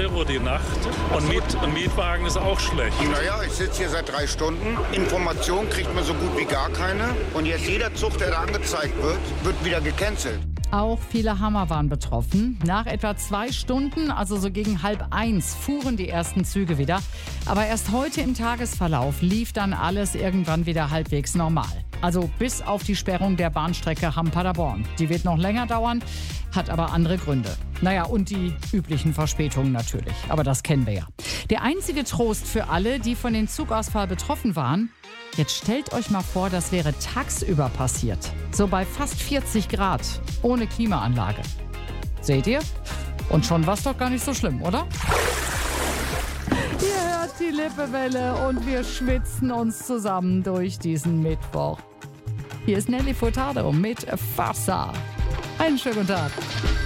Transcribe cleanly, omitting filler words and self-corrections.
Euro die Nacht. Und Mietwagen ist auch schlecht. Naja, ich sitze hier seit 3 Stunden. Information kriegt man so gut wie gar keine. Und jetzt jeder Zug, der da angezeigt wird wieder gecancelt. Auch viele Hammer waren betroffen. Nach etwa 2 Stunden, also so gegen 12:30, fuhren die ersten Züge wieder. Aber erst heute im Tagesverlauf lief dann alles irgendwann wieder halbwegs normal. Also bis auf die Sperrung der Bahnstrecke Hamm-Paderborn. Die wird noch länger dauern, hat aber andere Gründe. Naja, und die üblichen Verspätungen natürlich. Aber das kennen wir ja. Der einzige Trost für alle, die von dem Zugausfall betroffen waren: Jetzt stellt euch mal vor, das wäre tagsüber passiert. So bei fast 40 Grad, ohne Klimaanlage. Seht ihr? Und schon war's doch gar nicht so schlimm, oder? Ihr hört die Lippewelle und wir schwitzen uns zusammen durch diesen Mittwoch. Hier ist Nelly Furtado mit Fassa. Einen schönen guten Tag.